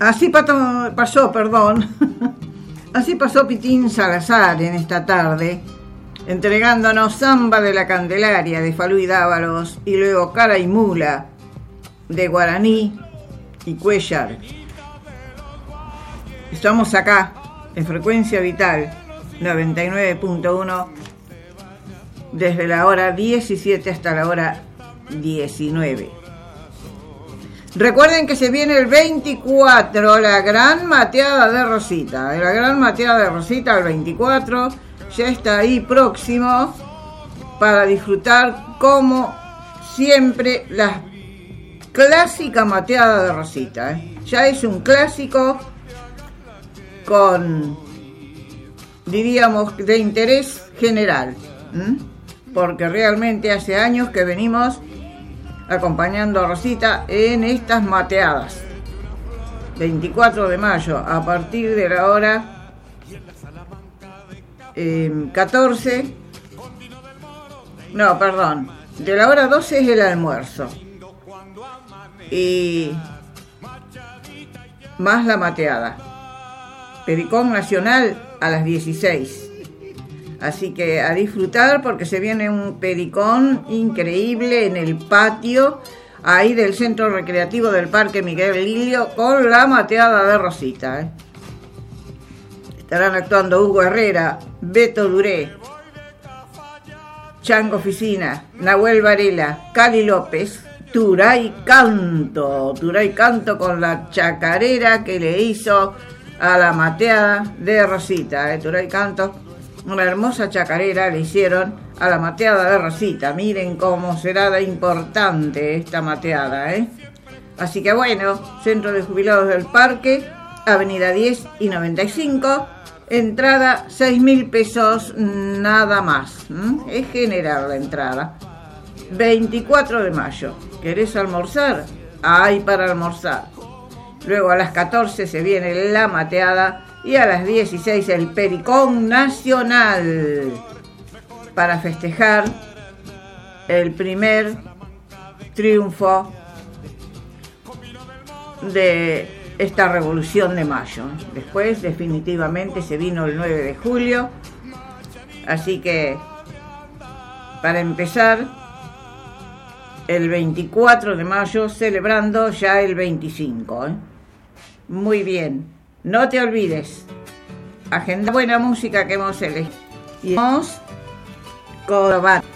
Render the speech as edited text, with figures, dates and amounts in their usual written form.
Así pasó Pitín Salazar en esta tarde, entregándonos Samba de la Candelaria de Falú y Dávalos y luego Cara y Mula de Guaraní y Cuellar. Estamos acá en Frecuencia Vital 99.1 desde la hora 17 hasta la hora 19. Recuerden que se viene el 24, la gran mateada de Rosita. La gran mateada de Rosita, el 24, ya está ahí próximo para disfrutar, como siempre, la clásica mateada de Rosita. Ya es un clásico con, diríamos, de interés general, porque realmente hace años que venimos acompañando a Rosita en estas mateadas. 24 de mayo, a partir de la hora 14, no, perdón, de la hora 12 es el almuerzo y más la mateada. Pericón Nacional a las 16. Así que a disfrutar, porque se viene un pericón increíble en el patio ahí del Centro Recreativo del Parque Miguel Lilio con la mateada de Rosita. Estarán actuando Hugo Herrera, Beto Duré, Chango Oficina, Nahuel Varela, Cali López, Turay Canto con la chacarera que le hizo a la mateada de Rosita. Turay Canto, una hermosa chacarera le hicieron a la mateada de Rosita. Miren cómo será de importante esta mateada, Así que bueno, Centro de Jubilados del Parque, Avenida 10 y 95, entrada 6.000 pesos nada más. Es general la entrada. 24 de mayo, ¿querés almorzar? Hay para almorzar. Luego a las 14 se viene la mateada y a las 16 el Pericón Nacional para festejar el primer triunfo de esta revolución de mayo. Después definitivamente se vino el 9 de julio, así que para empezar el 24 de mayo celebrando ya el 25. Muy bien. No te olvides, agenda buena música que hemos elegido. Y vamos con